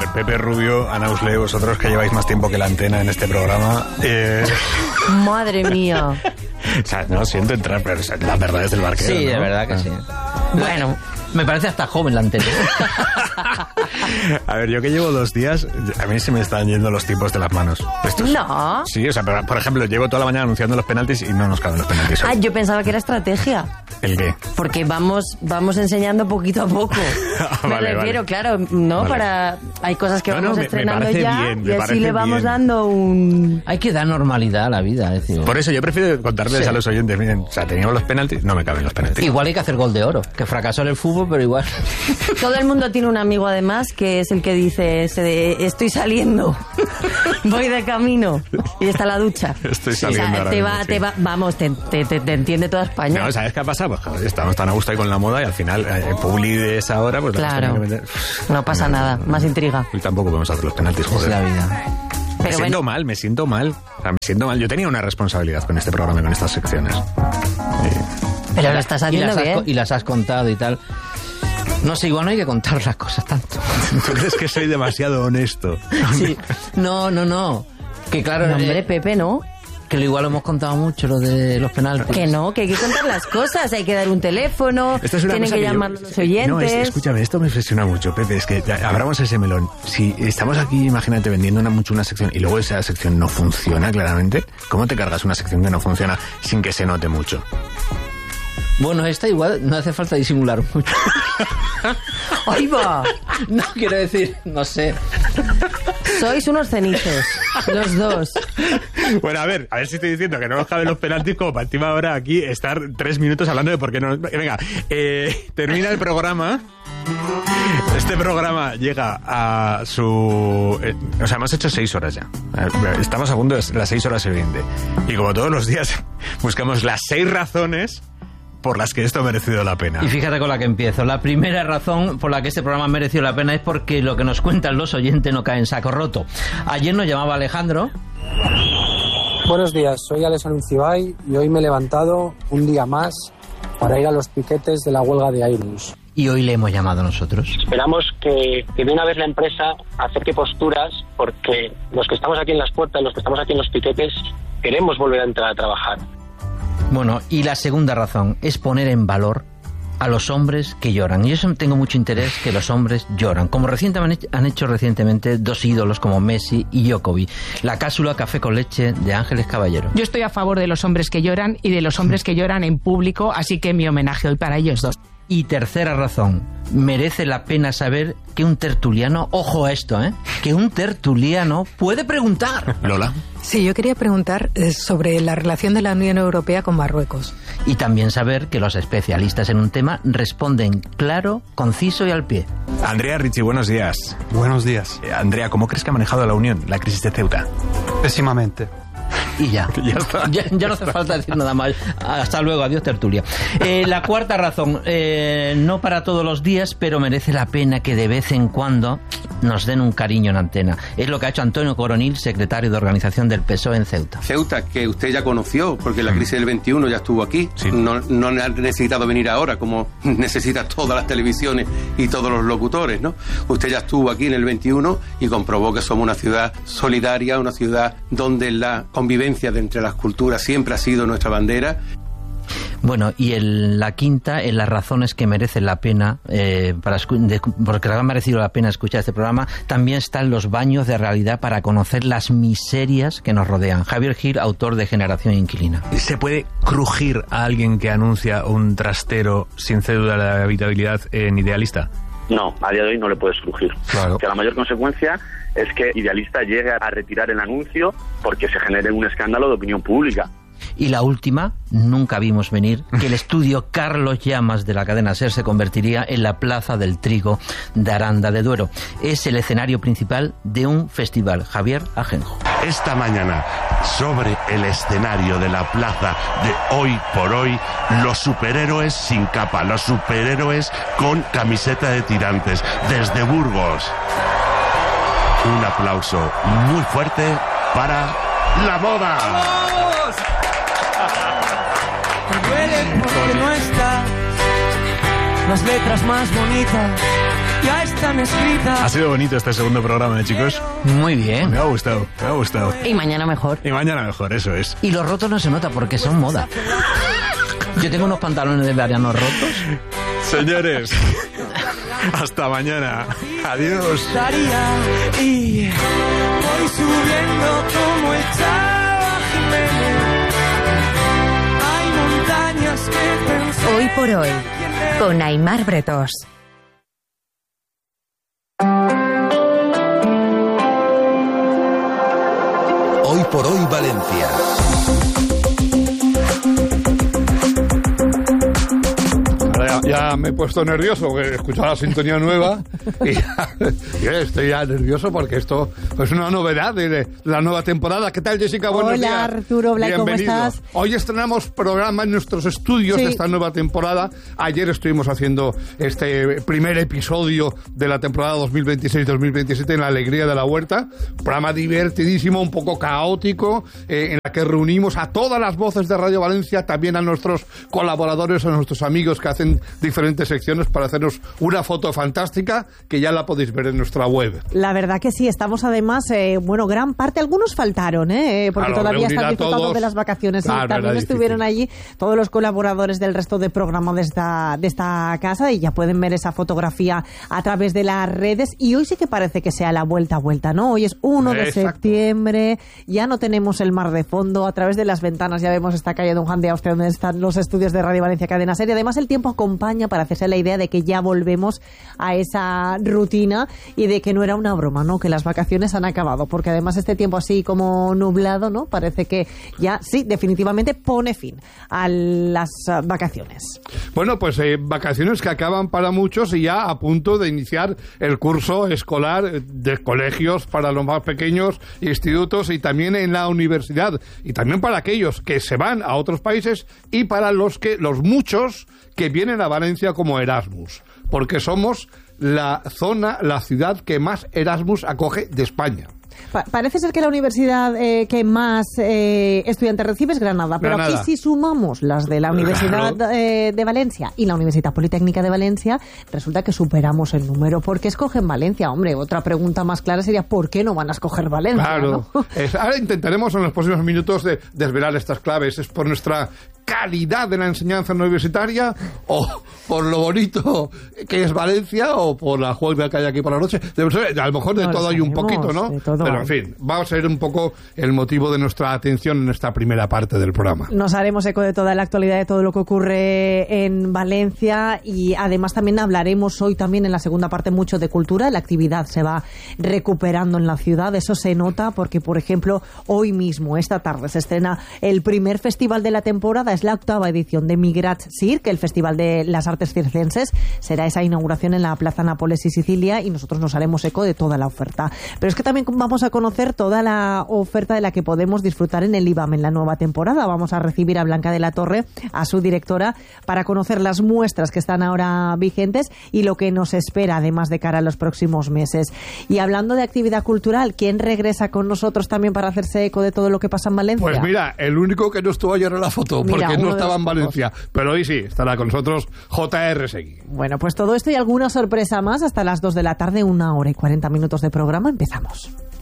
Pepe Rubio, Ana Usle, vosotros que lleváis más tiempo que la antena en este programa. Madre mía. O sea, no siento entrar, pero la verdad es del barquero. Sí, ¿no? de verdad que sí. Bueno, me parece hasta joven la antena. A ver, yo que llevo 2 días, a mí se me están yendo los tipos de las manos. No. Sí, o sea, por ejemplo, llevo toda la mañana anunciando los penaltis y no nos caben los penaltis. Ah, yo pensaba que era estrategia. ¿El qué? Porque vamos enseñando poquito a poco. Me refiero, claro, ¿no? Vale. Hay cosas que vamos estrenando me ya bien, y así le vamos dando un... Hay que dar normalidad a la vida. Es decir, por eso yo prefiero contarles a los oyentes, miren, o sea, teníamos los penaltis, no me caben los penaltis. Igual hay que hacer gol de oro, que fracasó en el fútbol, pero igual... Todo el mundo tiene un amigo además que es el que dice estoy saliendo, voy de camino y está la ducha. Estoy saliendo. O sea, vamos, te entiende toda España. No, ¿sabes qué ha pasado? Pues joder, estamos tan a gusto ahí con la moda y al final Publi de esa hora, pues claro, no pasa nada, más intriga. Y tampoco podemos hacer los penaltis, joder. Es la vida. Pero me siento mal. O sea, me siento mal. Yo tenía una responsabilidad con este programa y con estas secciones. Pero lo estás haciendo bien. Y las has contado y tal. No sé, igual no hay que contar las cosas tanto. ¿Tú crees que soy demasiado honesto? Sí. No. Que claro... No, hombre, Pepe, ¿no? Que lo igual hemos contado mucho, lo de los penaltis. Que no, que hay que contar las cosas. Hay que dar un teléfono, tienen que llamar los oyentes. No, escúchame, esto me obsesiona mucho, Pepe. Es que abramos ese melón. Si estamos aquí, imagínate, vendiendo mucho una sección y luego esa sección no funciona claramente, ¿cómo te cargas una sección que no funciona sin que se note mucho? Bueno, esta igual no hace falta disimular mucho. ¡Ahí va! No, quiero decir, no sé. Sois unos cenizos, los dos. Bueno, a ver si estoy diciendo que no nos caben los penaltis como para encima ahora aquí estar 3 minutos hablando de por qué no... Venga, termina el programa. Este programa llega a su... o sea, hemos hecho 6 horas ya. Estamos a punto de las 6 horas y 20. Y como todos los días, buscamos las 6 razones por las que esto ha merecido la pena. Y fíjate con la que empiezo. La primera razón por la que este programa ha merecido la pena es porque lo que nos cuentan los oyentes no cae en saco roto. Ayer nos llamaba Alejandro. Buenos días, soy Alex Anuncibay y hoy me he levantado un día más para ir a los piquetes de la huelga de Airbus. Y hoy le hemos llamado nosotros. Esperamos que de una vez la empresa acerque posturas, porque los que estamos aquí en las puertas, los que estamos aquí en los piquetes, queremos volver a entrar a trabajar. Bueno, y la segunda razón es poner en valor a los hombres que lloran. Y eso tengo mucho interés, que los hombres lloran. Como han hecho recientemente 2 ídolos como Messi y Djokovic. La cápsula Café con Leche de Ángeles Caballero. Yo estoy a favor de los hombres que lloran y de los hombres que lloran en público, así que mi homenaje hoy para ellos dos. Y tercera razón, merece la pena saber que un tertuliano, ojo a esto, que un tertuliano puede preguntar. Lola. Sí, yo quería preguntar sobre la relación de la Unión Europea con Marruecos. Y también saber que los especialistas en un tema responden claro, conciso y al pie. Andrea Ricci, buenos días. Buenos días. Andrea, ¿cómo crees que ha manejado la Unión la crisis de Ceuta? Pésimamente. Y ya. Ya está. Ya no hace falta decir nada más. Hasta luego, adiós tertulia. La cuarta razón, no para todos los días, pero merece la pena que de vez en cuando nos den un cariño en antena. Es lo que ha hecho Antonio Coronil, secretario de organización del PSOE en Ceuta. Ceuta, que usted ya conoció, porque la crisis del 21 ya estuvo aquí. Sí. No ha necesitado venir ahora, como necesita todas las televisiones y todos los locutores, ¿no? Usted ya estuvo aquí en el 21 y comprobó que somos una ciudad solidaria, una ciudad donde la convivencia de entre las culturas siempre ha sido nuestra bandera. Bueno, y la quinta, en las razones que merecen la pena, porque ha merecido la pena escuchar este programa, también están los baños de realidad para conocer las miserias que nos rodean. Javier Gil, autor de Generación Inquilina. ¿Se puede crujir a alguien que anuncia un trastero sin cédula de habitabilidad en Idealista? No, a día de hoy no le puedes crujir. Claro. Que la mayor consecuencia es que Idealista llegue a retirar el anuncio porque se genere un escándalo de opinión pública. Y la última, nunca vimos venir que el estudio Carlos Llamas de la cadena SER se convertiría en la Plaza del Trigo de Aranda de Duero. Es el escenario principal de un festival. Javier Ajenjo. Esta mañana, sobre el escenario de la plaza de Hoy por Hoy, los superhéroes sin capa, los superhéroes con camiseta de tirantes, desde Burgos. Un aplauso muy fuerte para la moda. ¡Vamos! Me duele porque no está las letras más bonitas ya están escritas. Ha sido bonito este segundo programa, chicos. Muy bien. Me ha gustado. Y mañana mejor. Eso es. Y los rotos no se nota porque son moda. Yo tengo unos pantalones de verano rotos. Señores, hasta mañana. Adiós. Y voy subiendo como el Chava Jiménez. Hay montañas que pensar. Hoy por hoy, con Aimar Bretos. Hoy por hoy, Valencia. Ya me he puesto nervioso porque he escuchado la sintonía nueva y ya estoy ya nervioso porque esto es una novedad de la nueva temporada. ¿Qué tal, Jessica? Buenos días. Hola, Arturo Blay, ¿cómo estás? Hoy estrenamos programa en nuestros estudios de esta nueva temporada. Ayer estuvimos haciendo este primer episodio de la temporada 2026-2027 en La Alegría de la Huerta. Un programa divertidísimo, un poco caótico, en la que reunimos a todas las voces de Radio Valencia, también a nuestros colaboradores, a nuestros amigos que hacen diferentes secciones para hacernos una foto fantástica que ya la podéis ver en nuestra web. La verdad que sí, estamos además, gran parte, algunos faltaron, porque claro, todavía están disfrutando de las vacaciones. Claro, y también estuvieron allí todos los colaboradores del resto del programa de esta casa y ya pueden ver esa fotografía a través de las redes. Y hoy sí que parece que sea la vuelta, ¿no? Hoy es 1 de septiembre, ya no tenemos el mar de fondo, a través de las ventanas ya vemos esta calle Don Juan de Austria donde están los estudios de Radio Valencia Cadena Ser. Además el tiempo acompaña para hacerse la idea de que ya volvemos a esa rutina y de que no era una broma, ¿no? Que las vacaciones han acabado, porque además este tiempo así como nublado, ¿no? Parece que ya sí, definitivamente pone fin a las vacaciones. Bueno, pues vacaciones que acaban para muchos y ya a punto de iniciar el curso escolar de colegios para los más pequeños, institutos y también en la universidad, y también para aquellos que se van a otros países y para los muchos que vienen a Valencia como Erasmus, porque somos la ciudad que más Erasmus acoge de España. Parece ser que la universidad que más estudiantes recibe es Granada, pero aquí si sumamos las de la Universidad de Valencia y la Universidad Politécnica de Valencia, resulta que superamos el número. ¿Por qué escogen Valencia? Hombre, otra pregunta más clara sería ¿por qué no van a escoger Valencia? Claro. ¿No? Ahora intentaremos en los próximos minutos de desvelar estas claves. ¿Es por nuestra calidad de la enseñanza universitaria o por lo bonito que es Valencia o por la juega que hay aquí por la noche? A lo mejor de todo hay un poquito, ¿no? Pero en fin, va a ser un poco el motivo de nuestra atención en esta primera parte del programa. Nos haremos eco de toda la actualidad, de todo lo que ocurre en Valencia, y además también hablaremos hoy también en la segunda parte mucho de cultura. La actividad se va recuperando en la ciudad, eso se nota porque, por ejemplo, hoy mismo, esta tarde, se estrena el primer festival de la temporada. Es la 8ª edición de Migrat Circ, el Festival de las Artes Circenses. Será esa inauguración en la Plaza Nápoles y Sicilia y nosotros nos haremos eco de toda la oferta. Pero es que también vamos a conocer toda la oferta de la que podemos disfrutar en el IBAM en la nueva temporada. Vamos a recibir a Blanca de la Torre, a su directora, para conocer las muestras que están ahora vigentes y lo que nos espera además de cara a los próximos meses. Y hablando de actividad cultural, ¿quién regresa con nosotros también para hacerse eco de todo lo que pasa en Valencia? Pues mira, el único que no estuvo ayer en la foto, porque no estaba en Valencia, pero hoy sí, estará con nosotros J.R. Seguí. Bueno, pues todo esto y alguna sorpresa más hasta las 2 de la tarde, 1 hora y 40 minutos de programa. Empezamos.